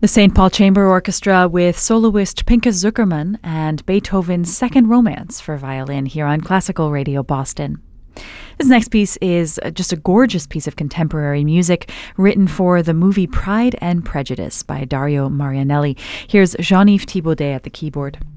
The St. Paul Chamber Orchestra with soloist Pinchas Zuckerman and Beethoven's Second Romance for violin here on Classical Radio Boston. This next piece is just a gorgeous piece of contemporary music written for the movie Pride and Prejudice by Dario Marianelli. Here's Jean-Yves Thibaudet at the keyboard.